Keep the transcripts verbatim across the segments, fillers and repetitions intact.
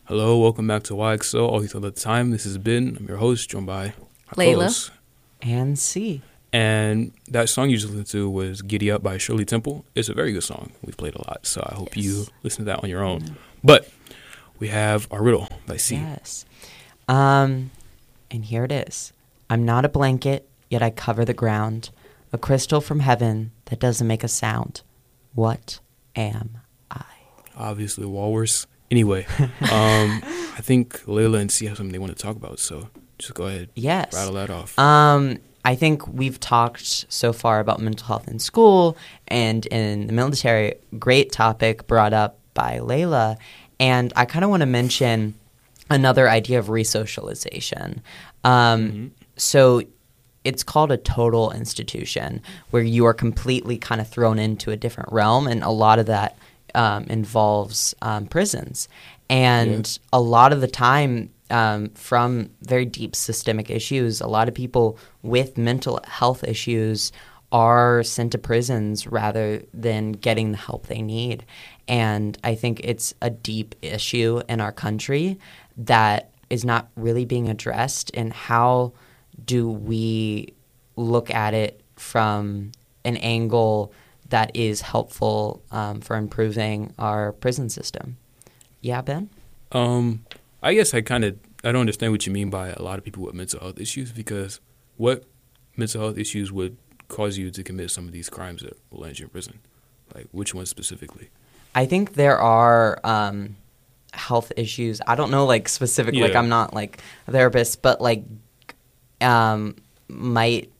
Hello, welcome back to Y X L, All Youth All the Time. This is Ben. I'm your host, joined by my Layla. co-host. And C. And that song you just listened to was Giddy Up by Shirley Temple. It's a very good song. We've played a lot, so I hope Yes. you listen to that on your own. Mm. But we have our riddle by C. Yes. Um, and here it is. I'm not a blanket, yet I cover the ground. A crystal from heaven that doesn't make a sound. What am I? Obviously, Walrus. Anyway, um, I think Layla and C have something they want to talk about, so just go ahead. Yes. Rattle that off. Um, I think we've talked so far about mental health in school and in the military. Great topic brought up by Layla. And I kind of want to mention another idea of resocialization. Um, mm-hmm. So it's called a total institution, where you are completely kind of thrown into a different realm, and a lot of that um, involves um, prisons. And yeah. a lot of the time, um, from very deep systemic issues, a lot of people with mental health issues are sent to prisons rather than getting the help they need. And I think it's a deep issue in our country that is not really being addressed. And how do we look at it from an angle that is helpful um, for improving our prison system? Yeah, Ben? Um, I guess I kind of I don't understand what you mean by a lot of people with mental health issues, because what mental health issues would cause you to commit some of these crimes that will land you in prison? Like, which ones specifically? I think there are um, health issues. I don't know, like, specific. Yeah. Like, I'm not, like, a therapist, but, like, um, might,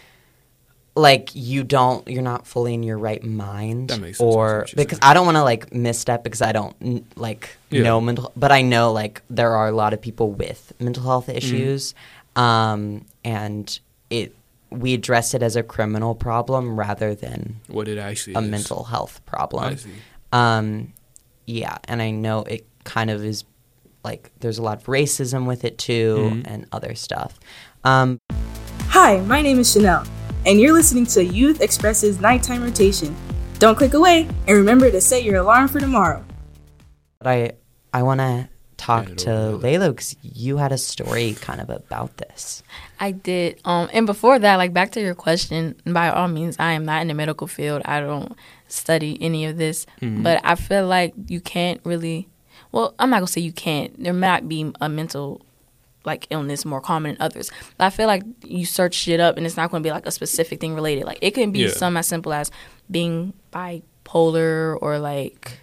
like, you don't, you're not fully in your right mind. That makes sense. Or, because saying. I don't want to, like, misstep because I don't, like, yeah. know mental, but I know, like, there are a lot of people with mental health issues, mm-hmm. um, and it, we address it as a criminal problem rather than what it actually a is. mental health problem. I see. Um, yeah, and I know it kind of is, like, there's a lot of racism with it too, mm-hmm. and other stuff. Um, Hi, my name is Chanel, and you're listening to Youth Express's Nighttime Rotation. Don't click away, and remember to set your alarm for tomorrow. But I, I want to talk to Layla, because you had a story kind of about this. I did. Um, and before that, like, back to your question, by all means, I am not in the medical field. I don't study any of this. Mm-hmm. But I feel like you can't really, well, I'm not going to say you can't. There might be a mental, like, illness more common than others. But I feel like you search shit up and it's not going to be, like, a specific thing related. Like, it can be yeah. something as simple as being bipolar or, like,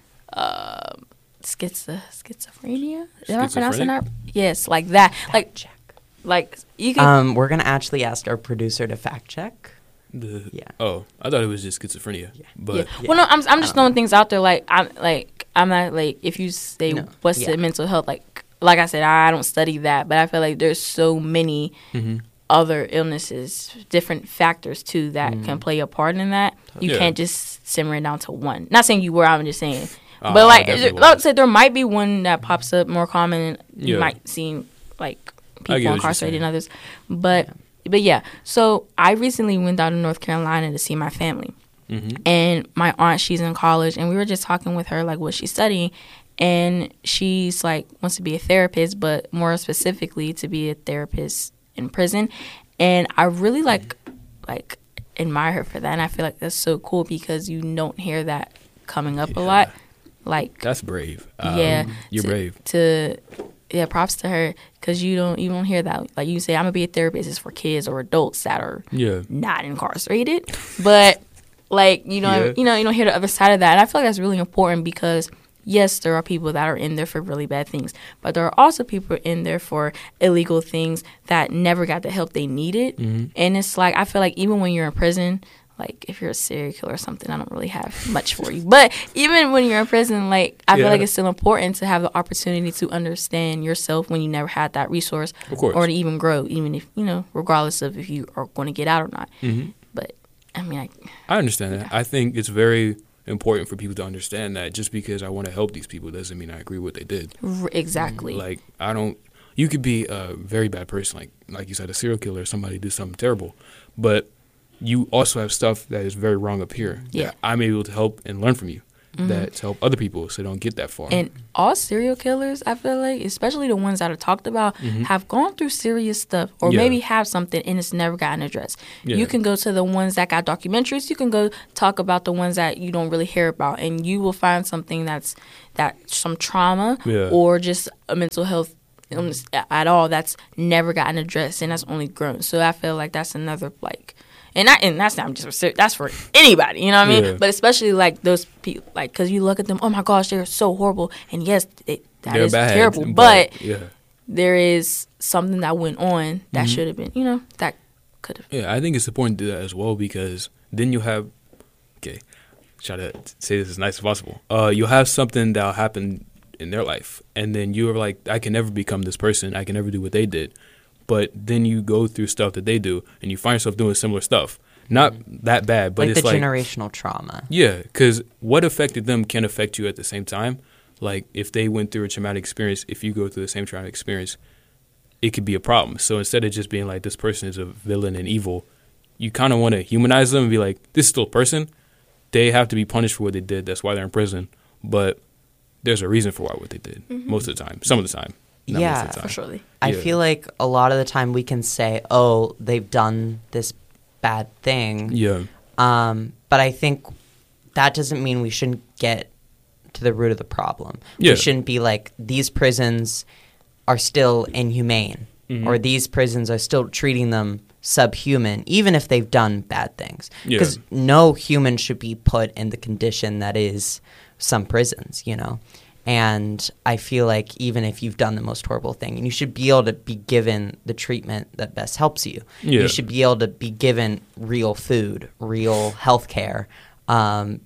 uh, schizo- schizophrenia. Am I pronouncing that? Yes, like that. Like, check. Like, you can. Um, we're going to actually ask our producer to fact check. The, yeah. Oh, I thought it was just schizophrenia. Yeah. But yeah. Yeah. Well, no, I'm I'm just throwing things out there. Like, I'm like I'm not like if you say no. what's yeah. the mental health, like like I said, I don't study that, but I feel like there's so many mm-hmm. other illnesses, different factors too that mm. can play a part in that. You yeah. can't just simmer it down to one. Not saying you were. I'm just saying. Uh, but like, I would say there might be one that pops up more common. You yeah. might see like people incarcerated and others, but. Yeah. But yeah, so I recently went down to North Carolina to see my family. Mm-hmm. And my aunt, she's in college, and we were just talking with her, like, what she's studying. And she's, like, wants to be a therapist, but more specifically to be a therapist in prison. And I really, like, like admire her for that. And I feel like that's so cool because you don't hear that coming up yeah. a lot. Like, that's brave. Yeah. Um, you're to, brave. To... Yeah, props to her, because you don't you don't hear that. Like, you say, I'm going to be a therapist. It's for kids or adults that are yeah. not incarcerated. But, like, you know, yeah. you know, you don't hear the other side of that. And I feel like that's really important because, yes, there are people that are in there for really bad things. But there are also people in there for illegal things that never got the help they needed. Mm-hmm. And it's like, I feel like even when you're in prison, like, if you're a serial killer or something, I don't really have much for you. But even when you're in prison, like, I yeah. feel like it's still important to have the opportunity to understand yourself when you never had that resource. Of course. Or to even grow, even if, you know, regardless of if you are going to get out or not. Mm-hmm. But, I mean, I... I understand that. I think it's very important for people to understand that just because I want to help these people doesn't mean I agree with what they did. Exactly. Like, I don't... You could be a very bad person, like like you said, a serial killer, somebody do something terrible. But... you also have stuff that is very wrong up here. Yeah. That I'm able to help and learn from you. Mm-hmm. that to help other people so they don't get that far. And all serial killers, I feel like, especially the ones that are talked about, Mhm. have gone through serious stuff or Yeah. maybe have something and it's never gotten addressed. Yeah. You can go to the ones that got documentaries. You can go talk about the ones that you don't really hear about, and you will find something that's that some trauma Yeah. or just a mental health illness at all that's never gotten addressed and that's only grown. So I feel like that's another like. And I, and that's not just for ser- that's for anybody, you know what I mean? Yeah. But especially like those people, like because you look at them, oh my gosh, they're so horrible, and yes, they, that They're is bad, terrible. But yeah, there is something that went on that Mhm. should have been, you know, that could have. yeah. I think it's important to do that as well because then you have, okay, try to say this as nice as possible. Uh, you'll have something that'll happen in their life, and then you're like, I can never become this person. I can never do what they did. But then you go through stuff that they do, and you find yourself doing similar stuff. Not that bad, but like it's the like generational trauma. yeah, because what affected them can affect you at the same time. Like if they went through a traumatic experience, if you go through the same traumatic experience, it could be a problem. So instead of just being like this person is a villain and evil, you kind of want to humanize them and be like, this is still a person. They have to be punished for what they did. That's why they're in prison. But there's a reason for why what they did Mm-hmm. most of the time. Some of the time. Not Yeah, most of the time. For surely. I Yeah. feel like a lot of the time we can say, oh, they've done this bad thing. Yeah. Um, but I think that doesn't mean we shouldn't get to the root of the problem. Yeah. We shouldn't be like, these prisons are still inhumane, Mhm. or these prisons are still treating them subhuman, even if they've done bad things. Yeah. Because no human should be put in the condition that is some prisons, you know? And I feel like even if you've done the most horrible thing, you should be able to be given the treatment that best helps you. Yeah. You should be able to be given real food, real health care. Um,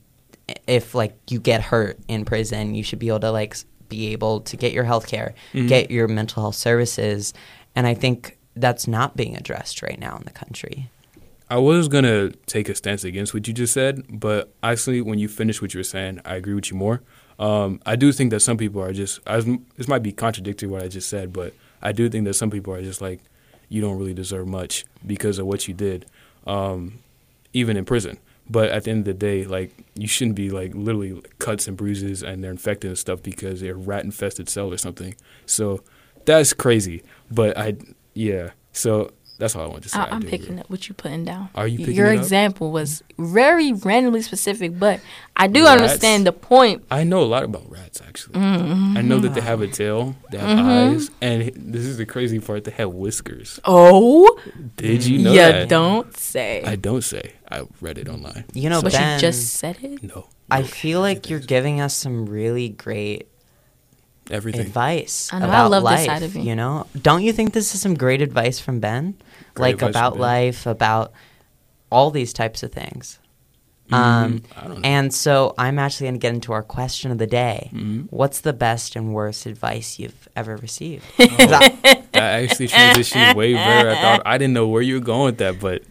if like you get hurt in prison, you should be able to like s- be able to get your health care, Mhm. get your mental health services. And I think that's not being addressed right now in the country. I was going to take a stance against what you just said, but actually when you finished what you were saying, I agree with you more. Um, I do think that some people are just, I was, this might be contradictory what I just said, but I do think that some people are just like, you don't really deserve much because of what you did, um, even in prison. But at the end of the day, like, you shouldn't be like literally cuts and bruises and they're infected and stuff because they're rat infested cell or something. So that's crazy. But I, yeah. So that's all I wanted to say. I, I I'm do picking agree. up what you putting down. Are you picking Your it up? example was very randomly specific, but I do Rats? understand the point. I know a lot about rats, actually. Mm-hmm. I know that they have a tail, they have Mhm. eyes, and this is the crazy part, they have whiskers. Oh, Did you know you that? don't say. I don't say. I read it online. You know, but Ben, you just said it. No. I No. feel like you're giving us some really great Everything. advice I know, I about love this life. side of you. You know, don't you think this is some great advice from Ben? Great like advice from about Ben. life, about all these types of things. Mm, Um, I don't know. and so I'm actually going to get into our question of the day. Mhm. What's the best and worst advice you've ever received? Oh, that actually transitioned way better. I thought I didn't know where you were going with that, but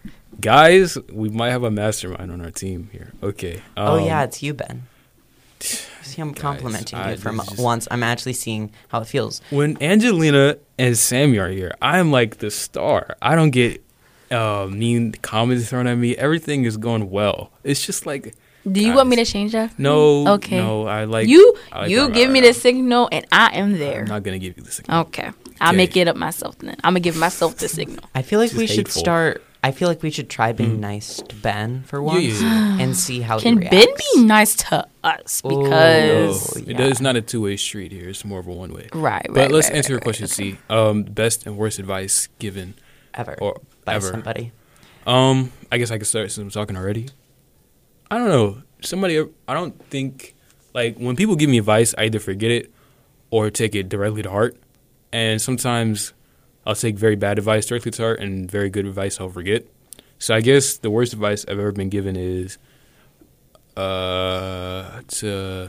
guys, we might have a mastermind on our team here. Okay. oh um, yeah, it's you, Ben. See, I'm guys, complimenting I- you from this is just- once. I'm actually seeing how it feels. When Angelina and Sammy are here, I'm like the star. I don't get uh, mean comments thrown at me. Everything is going well. It's just like Do you guys, want me to change that? No, Okay. no. I like you I like you where I'm give at me right the signal, and I am now. there. I'm not gonna give you the signal. Okay, I'll Okay. make it up myself then. I'm gonna give myself the signal. I feel like This we is should hateful. start. I feel like we should try being Mm. nice to Ben for Yeah, once yeah, yeah. and see how Can he Ben reacts. be nice to us? Ooh. No, Because Oh, it yeah. does not a two way street here. It's more of a one way. right, right. But let's right, answer your right, question. right. See, um, best and worst advice given ever or by ever. somebody. Um, I guess I could start since I'm talking already. I don't know. Somebody, I don't think, like, when people give me advice, I either forget it or take it directly to heart. And sometimes I'll take very bad advice directly to heart and very good advice I'll forget. So I guess the worst advice I've ever been given is uh, to,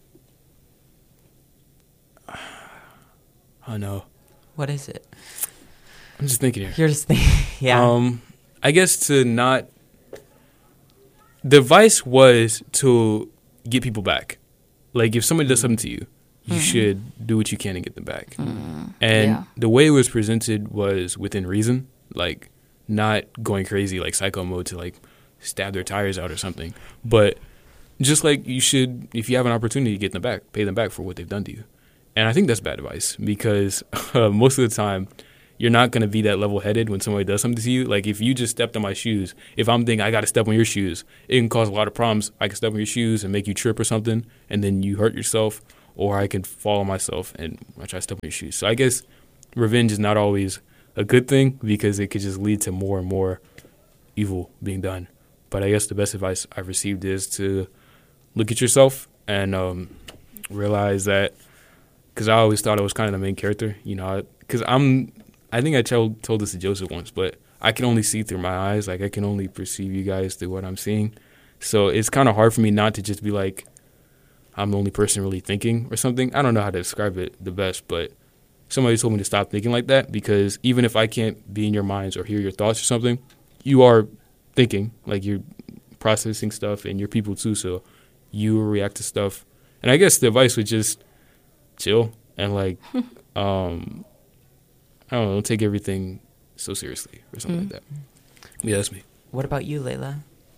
I don't know. What is it? I'm just thinking here. You're just thinking, yeah. Um, I guess to not. The advice was to get people back. Like if somebody does something to you, you should do what you can to get them back. And Yeah. the way it was presented was within reason, like not going crazy like psycho mode to like stab their tires out or something, but just like you should, if you have an opportunity to get them back, pay them back for what they've done to you. And I think that's bad advice because uh, most of the time, you're not going to be that level-headed when somebody does something to you. Like, if you just stepped on my shoes, if I'm thinking I got to step on your shoes, it can cause a lot of problems. I can step on your shoes and make you trip or something, and then you hurt yourself, or I can fall on myself and I try to step on your shoes. So I guess revenge is not always a good thing because it could just lead to more and more evil being done. But I guess the best advice I've received is to look at yourself and um, realize that, because I always thought I was kind of the main character, you know, because I'm, I think I told, told this to Joseph once, but I can only see through my eyes. Like, I can only perceive you guys through what I'm seeing. So it's kind of hard for me not to just be like, I'm the only person really thinking or something. I don't know how to describe it the best, but somebody told me to stop thinking like that because even if I can't be in your minds or hear your thoughts or something, you are thinking, like you're processing stuff and you're people too, so you react to stuff. And I guess the advice was just chill and like, um, I don't know, don't take everything so seriously or something mm. like that. Yeah, that's me. What about you, Layla?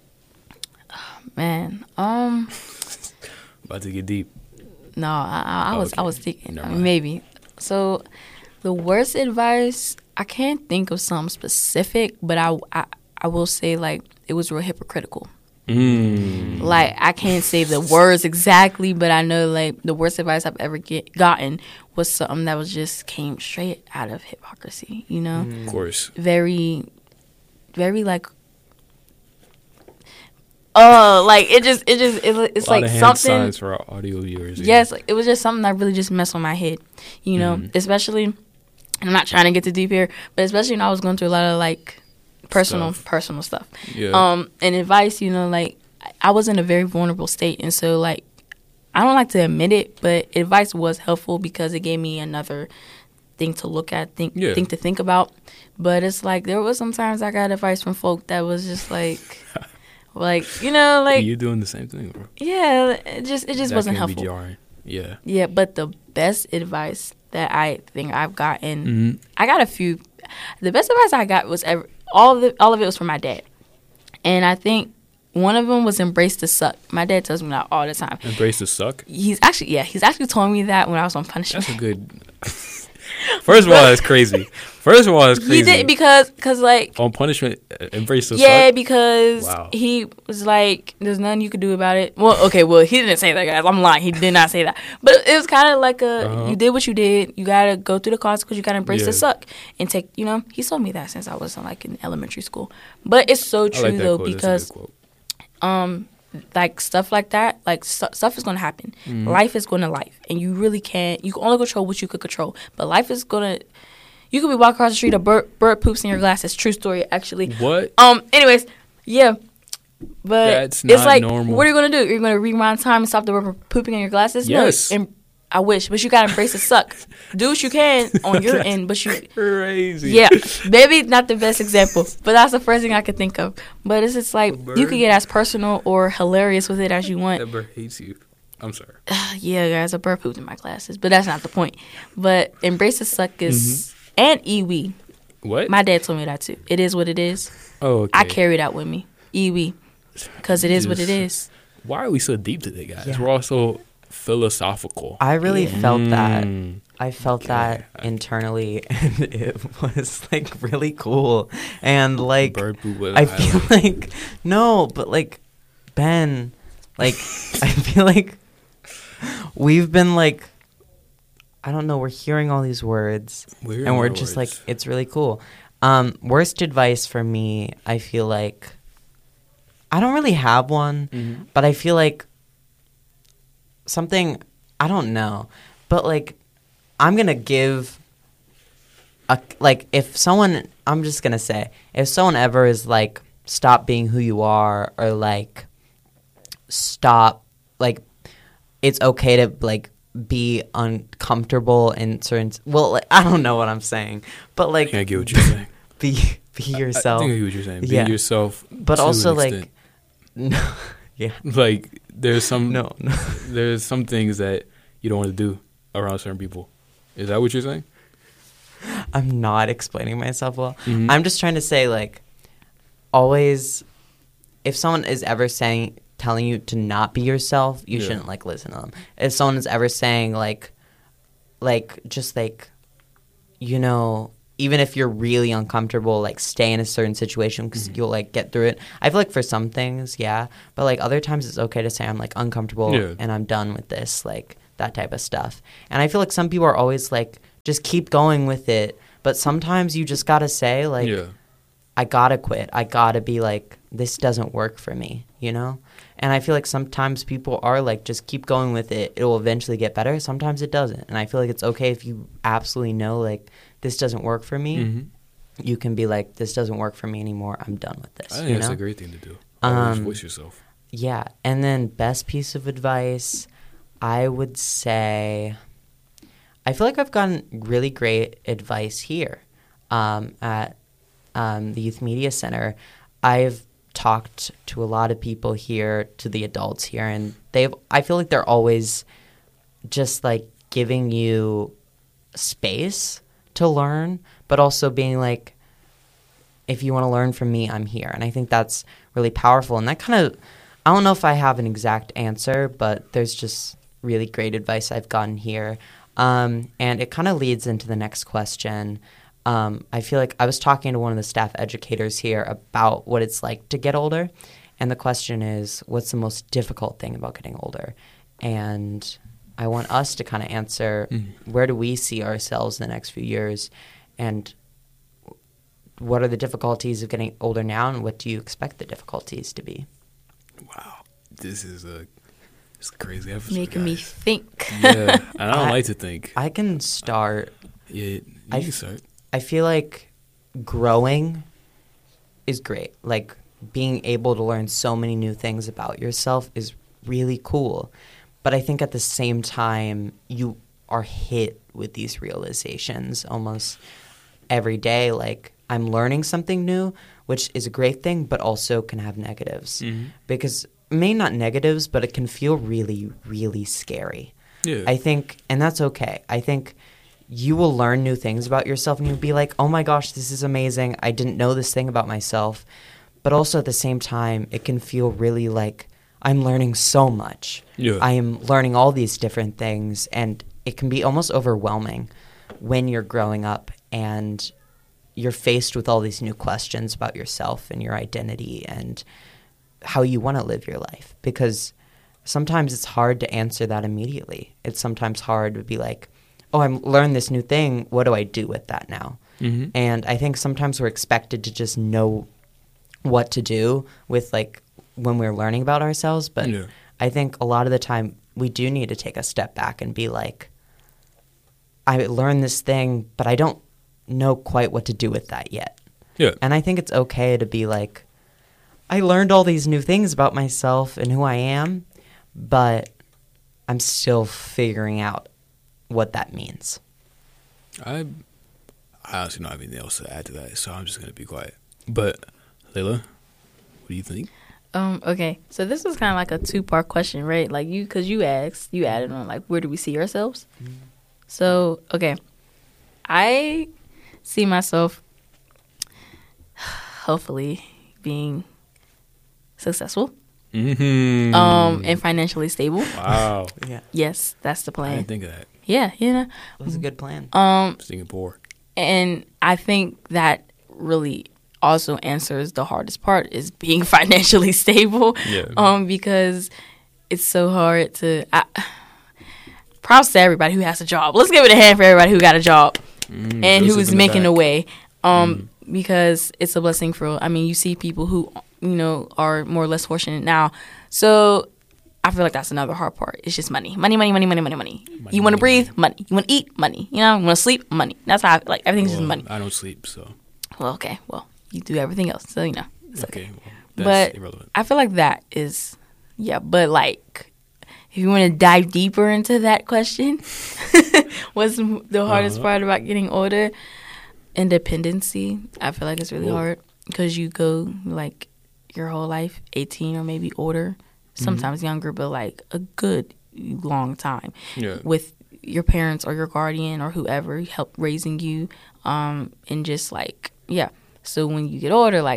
Man, um, about to get deep. No, I, I, I was, okay. I was thinking I mean, maybe. So, the worst advice, I can't think of something specific, but I, I, I will say like it was real hypocritical. Mm. Like, I can't say the words exactly, but I know like the worst advice I've ever get, gotten was something that was just came straight out of hypocrisy. You know, mm. Of course, very, very like. Oh, like it just, it just, it, it's a lot like of hand something. signs for our audio viewers. Yes, like, it was just something that really just messed with my head, you know. Mm. Especially, and I'm not trying to get too deep here, but especially when I was going through a lot of like personal, stuff. personal stuff. Yeah. Um, and advice, you know, like I was in a very vulnerable state, and so like I don't like to admit it, but advice was helpful because it gave me another thing to look at, think, yeah. think to think about. But it's like there was sometimes I got advice from folk that was just like. Like, you know, like... You're doing the same thing, bro. Yeah, it just it just that wasn't can helpful. Be jarring. Yeah. Yeah, but the best advice that I think I've gotten... Mm-hmm. I got a few... The best advice I got was... Ever, all of it, all of it was from my dad. And I think one of them was embrace the suck. My dad tells me that all the time. Embrace the suck? He's actually... Yeah, he's actually told me that when I was on punishment. That's a good... First of all, that's crazy. First of all, that's crazy. He did because, cause like... On punishment, embrace the Yeah, suck? because wow. he was like, there's nothing you could do about it. Well, okay, well, he didn't say that, guys. I'm lying. He did not say that. But it was kind of like a, uh-huh. you did what you did. You got to go through the consequences. You got to embrace yeah. the suck. And take, you know, he told me that since I was in, like, in elementary school. But it's so true, like though, quote. because... um. Like, stuff like that, like, st- stuff is going to happen. Mm. Life is going to life. And you really can't, you can only control what you could control. But life is going to, you could be walking across the street, a bird, bird poops in your glasses. True story, actually. What? Um. Anyways, yeah. But That's it's not like, normal. what are you going to do? You're going to rewind time and stop the bird pooping in your glasses? Yes. No, and I wish, but you got to embrace the suck. Do what you can on your end, but you... Crazy. Yeah. Maybe not the best example, but that's the first thing I could think of. But it's just like, you could get as personal or hilarious with it as you want. That bird hates you. I'm sorry. Uh, yeah, guys, a bird pooped in my glasses, but that's not the point. But embrace the suck is... Mm-hmm. And iwi. What? My dad told me that too. It is what it is. Oh, okay. I carry that with me. Iwi. Because it is what it is. Why are we so deep today, guys? Yeah. We're also... philosophical. I really yeah. felt that. Mm. I felt okay. that internally, and it was like really cool. And like, bird poop with I feel like no, but like Ben, like I feel like we've been like, I don't know. We're hearing all these words, we're and we're just words. like, it's really cool. Um, worst advice for me, I feel like I don't really have one, mm-hmm. but I feel like. Something, I don't know, but like, I'm gonna give a, like, if someone, I'm just gonna say, if someone ever is like, stop being who you are, or like, stop, like, it's okay to like, be uncomfortable in certain, well, like, I don't know what I'm saying, but like, I get what you're saying. Be, be yourself. I, I think I get what you're saying. Be yeah. yourself. But also like, no. Yeah. Like there's some no, no. there's some things that you don't want to do around certain people. Is that what you're saying? I'm not explaining myself well. Mm-hmm. I'm just trying to say like always if someone is ever saying telling you to not be yourself, you Yeah. shouldn't like listen to them. If someone is ever saying like, like just like, you know, even if you're really uncomfortable, like stay in a certain situation because Mhm. you'll like get through it. I feel like for some things, yeah, but like other times it's okay to say I'm like uncomfortable Yeah. and I'm done with this, like that type of stuff. And I feel like some people are always like, just keep going with it. But sometimes you just gotta say like, yeah. I gotta quit. I gotta be like, this doesn't work for me, you know? And I feel like sometimes people are like, just keep going with it. It will eventually get better. Sometimes it doesn't. And I feel like it's okay if you absolutely know, like, this doesn't work for me. Mm-hmm. You can be like, this doesn't work for me anymore. I'm done with this. I think you that's know? a great thing to do. Always Um, voice yourself. Yeah. And then best piece of advice, I would say, I feel like I've gotten really great advice here um, at um, the Youth Media Center. I've talked to a lot of people here, to the adults here, and they've. I feel like they're always just like giving you space to learn, but also being like, if you want to learn from me, I'm here. And I think that's really powerful. And that kind of, I don't know if I have an exact answer, but there's just really great advice I've gotten here. Um, and it kind of leads into the next question. Um, I feel like I was talking to one of the staff educators here about what it's like to get older. And the question is, what's the most difficult thing about getting older? And I want us to kind of answer, Mhm. where do we see ourselves in the next few years? And what are the difficulties of getting older now, and what do you expect the difficulties to be? Wow. This is a, it's a crazy episode, Making me guys. think. Yeah, and I don't I- like to think. I can start. Yeah, you I can f- start. I feel like growing is great. Like being able to learn so many new things about yourself is really cool. But I think at the same time, you are hit with these realizations almost every day. Like, I'm learning something new, which is a great thing, but also can have negatives. Mhm. Because, maybe not negatives, but it can feel really, really scary. Yeah. I think, and that's okay. I think you will learn new things about yourself and you'll be like, oh my gosh, this is amazing. I didn't know this thing about myself. But also at the same time, it can feel really like I'm learning so much. Yeah. I am learning all these different things, and it can be almost overwhelming when you're growing up and you're faced with all these new questions about yourself and your identity and how you want to live your life. Because sometimes it's hard to answer that immediately. It's sometimes hard to be like, oh, I'm learning this new thing. What do I do with that now? Mhm. And I think sometimes we're expected to just know what to do with, like, when we're learning about ourselves. But Yeah. I think a lot of the time we do need to take a step back and be like, I learned this thing, but I don't know quite what to do with that yet. Yeah. And I think it's okay to be like, I learned all these new things about myself and who I am, but I'm still figuring out what that means. I, I honestly don't have anything else to add to that, so I'm just going to be quiet. But, Layla, what do you think? Um, okay, so this was kind of like a two-part question, right? Like you, because you asked, you added on, like, where do we see ourselves? Mm-hmm. So, okay, I see myself hopefully being successful Mm-hmm. um, and financially stable. Wow. Yeah. Yes, that's the I plan. didn't think of that. Yeah, you know. It was a good plan. Um, Singapore. and I think that really also answers the hardest part is being financially stable. Yeah. Um, because it's so hard to. I, props to everybody who has a job. Let's give it a hand for everybody who got a job Mm, and Joseph who is in the making a back. way. Um, because it's a blessing for. I mean, you see people who you know are more or less fortunate now. So I feel like that's another hard part. It's just money, money, money, money, money, money, money. Money, You want to money, breathe, money. You want to eat, money. You know, you want to sleep, money. That's how I, like everything's Well, just money. I don't sleep, so. Well, okay. Well, you do everything else, so you know. It's okay. Okay. Well, that's But irrelevant. I feel like that is, yeah. But like, if you want to dive deeper into that question, what's the hardest Uh-huh. part about getting older? Independency. I feel like it's really Whoa. hard because you go like your whole life, eighteen or maybe older, sometimes younger, but like a good long time Yeah. with your parents or your guardian or whoever helped raising you, um, and just like yeah. So when you get older, like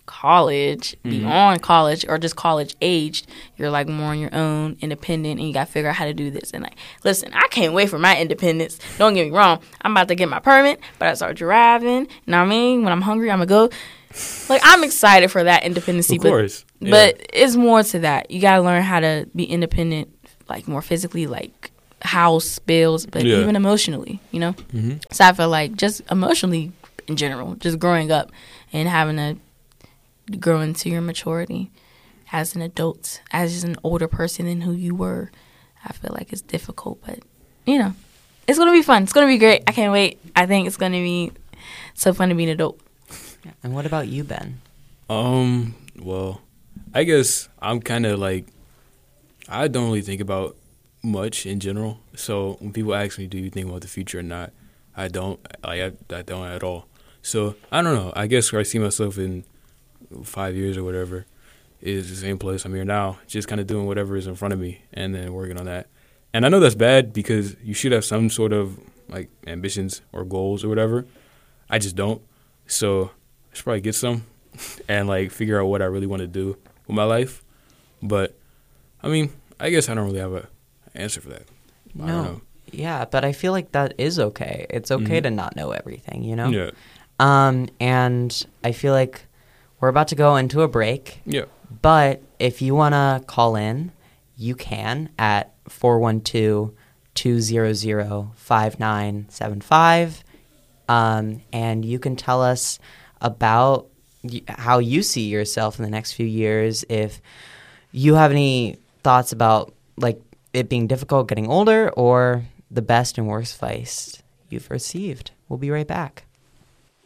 college, Mhm. beyond college, or just college aged, you're like more on your own, independent, and you got to figure out how to do this. And like, listen, I can't wait for my independence. Don't get me wrong. I'm about to get my permit, but I start driving. You know what I mean? When I'm hungry, I'm going to go. Like, I'm excited for that independency. Of course. But, Yeah. but it's more to that. You got to learn how to be independent, like more physically, like house, bills, but Yeah. even emotionally, you know? hmm So I feel like just emotionally in general, just growing up and having to grow into your maturity as an adult, as an older person than who you were, I feel like it's difficult, but you know, it's going to be fun. It's going to be great. I can't wait. I think it's going to be so fun to be an adult. And what about you, Ben? Um. Well, I guess I'm kind of like I don't really think about much in general. So when people ask me, "Do you think about the future or not?" I don't. Like I, I don't at all. So I don't know. I guess where I see myself in five years or whatever is the same place I'm here now, just kind of doing whatever is in front of me and then working on that. And I know that's bad because you should have some sort of like ambitions or goals or whatever. I just don't. So I should probably get some and like figure out what I really want to do with my life. But I mean, I guess I don't really have a answer for that. I don't No. know. Yeah, but I feel like that is okay. It's okay Mhm. to not know everything, you know? Yeah. Um, and I feel like we're about to go into a break. Yeah. But if you want to call in, you can at four one two, two zero zero, five nine seven five. Um, and you can tell us about y- how you see yourself in the next few years. If you have any thoughts about like it being difficult getting older or the best and worst advice you've received. We'll be right back.